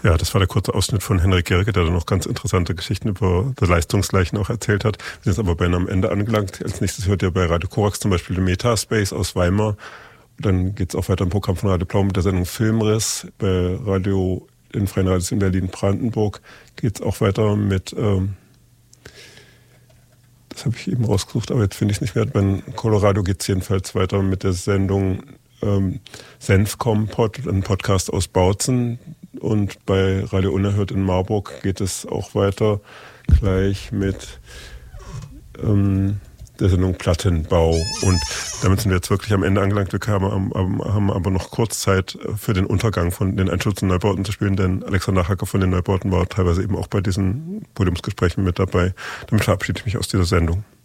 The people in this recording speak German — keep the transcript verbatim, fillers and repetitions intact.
Ja, das war der kurze Ausschnitt von Henrik Gerke, der da noch ganz interessante Geschichten über die Leistungsgleichen auch erzählt hat. Wir sind jetzt aber bei einem Ende angelangt. Als nächstes hört ihr bei Radio Korax zum Beispiel den Metaspace aus Weimar. Dann geht's auch weiter im Programm von Radio Blau mit der Sendung Filmriss. Bei Radio in Freien Radios in Berlin-Brandenburg geht's auch weiter mit, ähm, das habe ich eben rausgesucht, aber jetzt finde ich es nicht mehr. Bei Colorado geht's jedenfalls weiter mit der Sendung ähm, Senfkompott, ein Podcast aus Bautzen. Und bei Radio Unerhört in Marburg geht es auch weiter gleich mit ähm, der Sendung Plattenbau. Und damit sind wir jetzt wirklich am Ende angelangt. Wir haben, haben aber noch kurz Zeit für den Untergang von den Einschutz- und Neubauten zu spielen, denn Alexander Hacker von den Neubauten war teilweise eben auch bei diesen Podiumsgesprächen mit dabei. Damit verabschiede ich mich aus dieser Sendung.